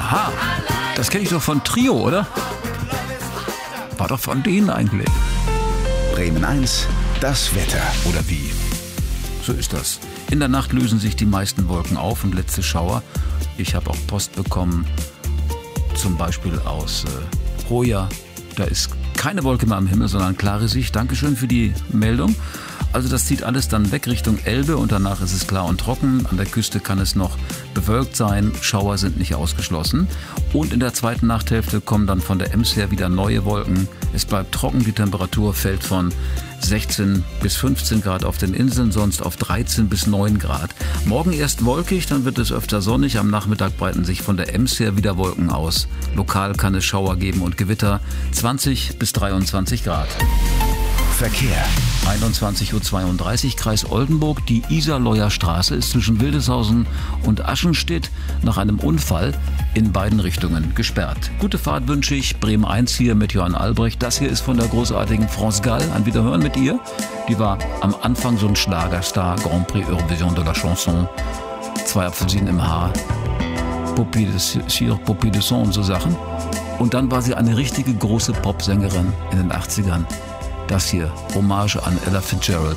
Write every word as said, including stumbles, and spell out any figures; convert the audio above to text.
Aha, das kenne ich doch von Trio, oder? War doch von denen eigentlich. Bremen eins, das Wetter. Oder wie? So ist das. In der Nacht lösen sich die meisten Wolken auf und letzte Schauer. Ich habe auch Post bekommen, zum Beispiel aus äh, Hoya. Da ist keine Wolke mehr am Himmel, sondern klare Sicht. Dankeschön für die Meldung. Also das zieht alles dann weg Richtung Elbe und danach ist es klar und trocken. An der Küste kann es noch bewölkt sein, Schauer sind nicht ausgeschlossen. Und in der zweiten Nachthälfte kommen dann von der Ems her wieder neue Wolken. Es bleibt trocken, die Temperatur fällt von sechzehn bis fünfzehn Grad auf den Inseln, sonst auf dreizehn bis neun Grad. Morgen erst wolkig, dann wird es öfter sonnig. Am Nachmittag breiten sich von der Ems her wieder Wolken aus. Lokal kann es Schauer geben und Gewitter, zwanzig bis dreiundzwanzig Grad. Verkehr. einundzwanzig Uhr zweiunddreißig, Kreis Oldenburg. Die Isarleuer Straße ist zwischen Wildeshausen und Aschenstedt nach einem Unfall in beiden Richtungen gesperrt. Gute Fahrt wünsche ich. Bremen eins hier mit Johann Albrecht. Das hier ist von der großartigen France Gall. Ein Wiederhören mit ihr. Die war am Anfang so ein Schlagerstar. Grand Prix Eurovision de la Chanson. Zwei Apfelsinen im Haar. Poupée de Cire, Poupée de Son und so Sachen. Und dann war sie eine richtige große Popsängerin in den achtzigern. Das hier, Hommage an Ella Fitzgerald.